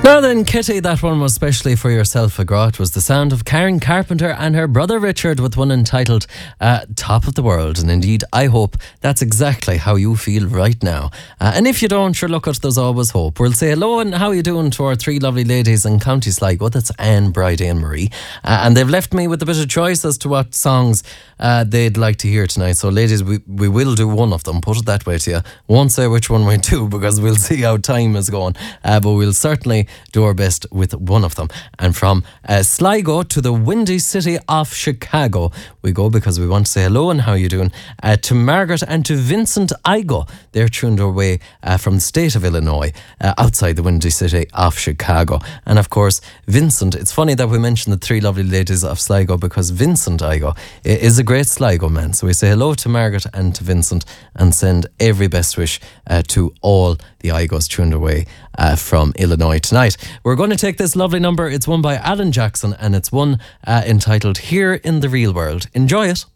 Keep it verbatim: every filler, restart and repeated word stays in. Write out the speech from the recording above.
Now then, Kitty, that one was specially for yourself, McGraw. It was the sound of Karen Carpenter and her brother Richard with one entitled uh, Top of the World. And indeed, I hope that's exactly how you feel right now. Uh, and if you don't, sure, look at, there's always hope. We'll say hello and how you doing to our three lovely ladies in County Sligo. That's Anne, Bridie and Marie. Uh, and they've left me with a bit of choice as to what songs uh, they'd like to hear tonight. So ladies, we, we will do one of them, put it that way to you. Won't say which one we do because we'll see how time is going. Uh, but we'll certainly do our best with one of them. And from uh, Sligo to the windy city of Chicago we go, because we want to say hello and how you doing uh, to Margaret and to Vincent Igo. They're tuned our way uh, from the state of Illinois, uh, outside the windy city of Chicago. And of course, Vincent, it's funny that we mentioned the three lovely ladies of Sligo because Vincent Igo is a great Sligo man. So we say hello to Margaret and to Vincent and send every best wish uh, to all the Igos tuned away uh, from Illinois tonight. We're going to take this lovely number. It's one by Alan Jackson and it's one uh, entitled Here in the Real World. Enjoy it.